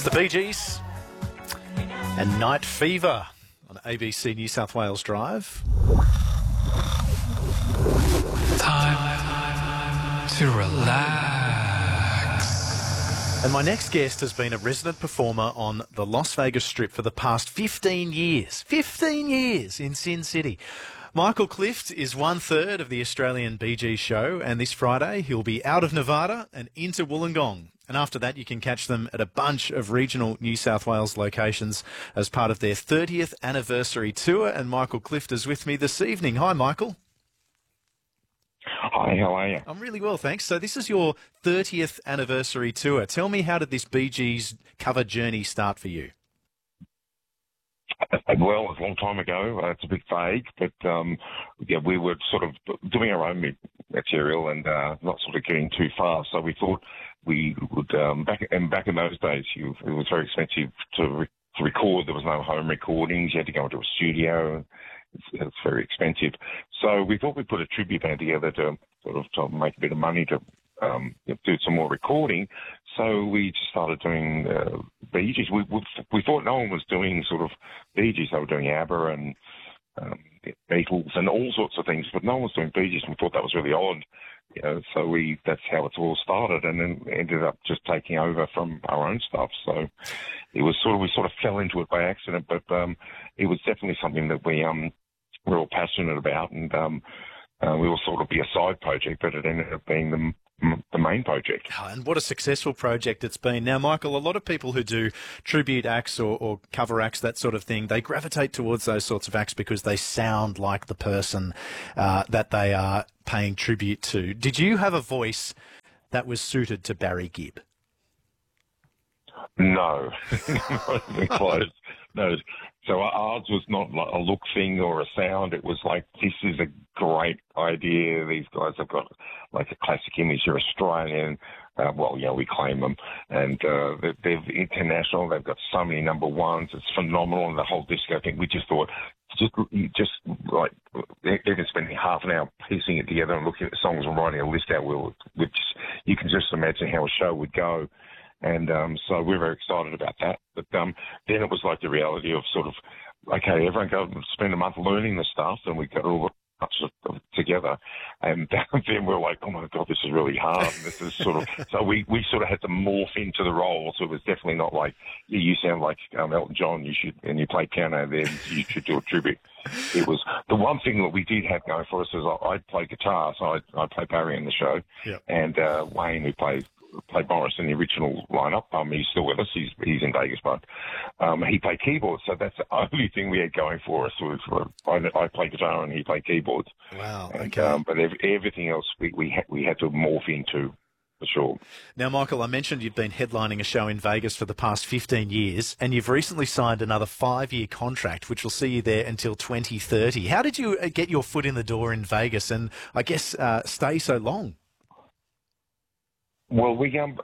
the Bee Gees and Night Fever on ABC New South Wales Drive. Time to relax. And my next guest has been a resident performer on the Las Vegas Strip for the past 15 years. 15 years in Sin City. Michael Clift is 1/3 of the Australian Bee Gees show, and this Friday he'll be out of Nevada and into Wollongong. And after that, you can catch them at a bunch of regional New South Wales locations as part of their 30th anniversary tour. And Michael Clift is with me this evening. Hi, Michael. Hi, how are you? I'm really well, thanks. So this is your 30th anniversary tour. Tell me, how did this Bee Gees cover journey start for you? Well, it was a long time ago. It's a bit vague, but we were sort of doing our own material and not sort of getting too far. So we thought we would back in those days. It was very expensive to record. There was no home recordings. You had to go into a studio. It's very expensive. So we thought we'd put a tribute band together to make a bit of money to do some more recording. So we just started doing Bee Gees. We thought no one was doing sort of Bee Gees. They were doing ABBA and Beatles and all sorts of things, but no one was doing Bee Gees. We thought that was really odd, so that's how it all started, and then ended up just taking over from our own stuff. So it was we sort of fell into it by accident, but it was definitely something that we were all passionate about, and we will sort of be a side project, but it ended up being the main project. Oh, and what a successful project it's been. Now, Michael, a lot of people who do tribute acts or cover acts, that sort of thing, they gravitate towards those sorts of acts because they sound like the person that they are paying tribute to. Did you have a voice that was suited to Barry Gibb? No, not even close. No. So ours was not like a look thing or a sound. It was like, this is a great idea. These guys have got like a classic image. They're Australian. We claim them. And they're international. They've got so many number ones. It's phenomenal. And the whole disco thing, we just thought, just like, even spending half an hour piecing it together and looking at the songs and writing a list out, you can just imagine how a show would go. And so we're very excited about that. But then it was like the reality of sort of, okay, everyone go and spend a month learning the stuff, and we got all the together. And then we're like, oh my God, this is really hard. And this is sort of, so we sort of had to morph into the role. So it was definitely not like, you sound like Elton John, and you play piano there, you should do a tribute. It was the one thing that we did have going for us is I play guitar, so I play Barry in the show. Yep. And Wayne, who played Morris in the original lineup. He's still with us. He's in Vegas, but he played keyboards. So that's the only thing we had going for us. I play guitar and he played keyboards. Wow. And, okay. But everything else we had to morph into, for sure. Now, Michael, I mentioned you've been headlining a show in Vegas for the past 15 years, and you've recently signed another 5-year contract, which will see you there until 2030. How did you get your foot in the door in Vegas and, I guess, stay so long? Well, we were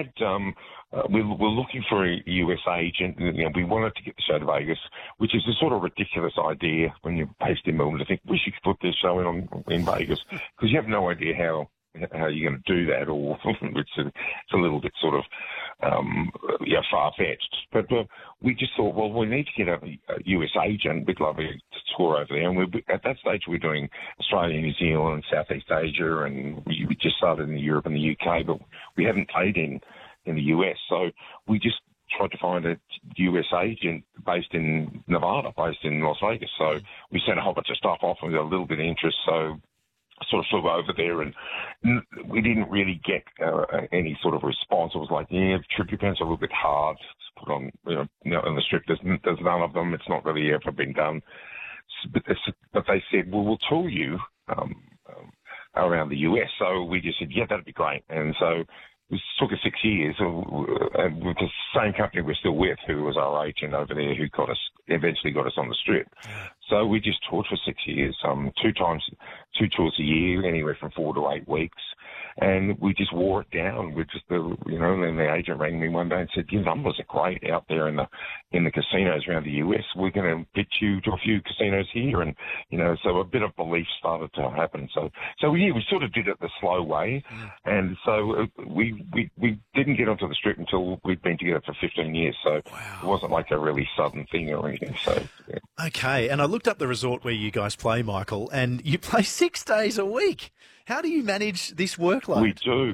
looking for a US agent. We wanted to get the show to Vegas, which is a sort of ridiculous idea when you're based in Melbourne to think we should put this show in Vegas, because you have no idea how you're going to do that, or it's a little bit sort of far-fetched. But we just thought, well, we need to get a US agent. We'd love to tour over there. And at that stage, we're doing Australia, New Zealand, Southeast Asia, and we just started in Europe and the UK, but we haven't played in the US. So we just tried to find a US agent based in Nevada, based in Las Vegas. So we sent a whole bunch of stuff off, and we got a little bit of interest. So sort of flew over there, and we didn't really get any sort of response. It was like, tribute bands are a little bit hard to put on, on the strip. There's none of them. It's not really ever been done. But they said, well, we'll tour you around the US. So we just said, yeah, that'd be great. And so it took us 6 years with the same company we're still with, who was our agent over there, who eventually got us on the strip. So we just toured for 6 years, 2 tours a year, anywhere from 4 to 8 weeks. and we just wore it down with just the, and then the agent rang me one day and said, your numbers are great out there in the casinos around the US. We're going to pitch you to a few casinos here. And, so a bit of belief started to happen. So yeah, we sort of did it the slow way. And so we didn't get onto the Strip until we'd been together for 15 years. So It wasn't like a really sudden thing or anything. So, yeah. Okay. And I looked up the resort where you guys play, Michael, and you play 6 days a week. How do you manage this workload? We do.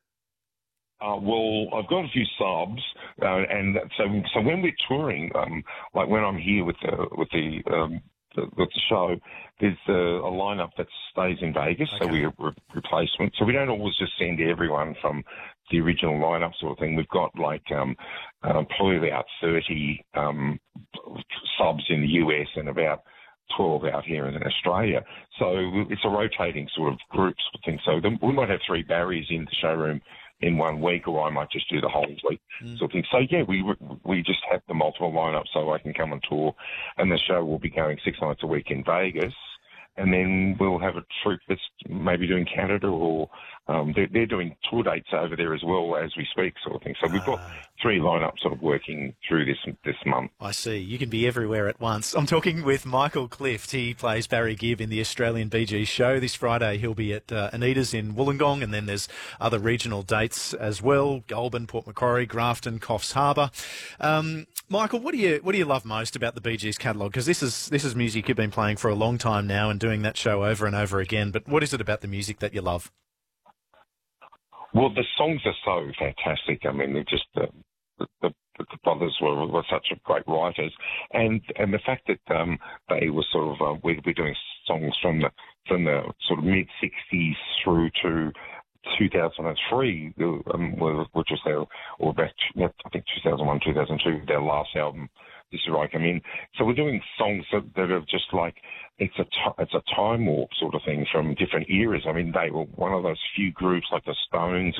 Well, I've got a few subs, and so when we're touring, like when I'm here with the show, there's a lineup that stays in Vegas, so we replacement. So we don't always just send everyone from the original lineup sort of thing. We've got like probably about 30 subs in the US and about 12 out here in Australia. So it's a rotating sort of group sort of thing. So we might have 3 Barrys in the showroom in 1 week, or I might just do the whole week sort of thing. So yeah, we just have the multiple lineup so I can come on tour, and the show will be going 6 nights a week in Vegas. And then we'll have a troupe that's maybe doing Canada, or they're doing tour dates over there as well as we speak, sort of thing. So we've got 3 lineups sort of working through this month. I see. You can be everywhere at once. I'm talking with Michael Clift. He plays Barry Gibb in the Australian Bee Gees show. This Friday he'll be at Anita's in Wollongong, and then there's other regional dates as well: Goulburn, Port Macquarie, Grafton, Coffs Harbour. Michael, what do you love most about the Bee Gees catalogue? Because this is music you've been playing for a long time now and doing that show over and over again. But what is it about the music that you love? Well, the songs are so fantastic. I mean, they're just the brothers were such great writers, and the fact that they were sort of we're doing songs from the sort of mid '60s through to 2003, which was I think 2001, 2002, their last album. This is right. I mean, so we're doing songs that are just like it's a time warp sort of thing from different eras. I mean, they were one of those few groups like the Stones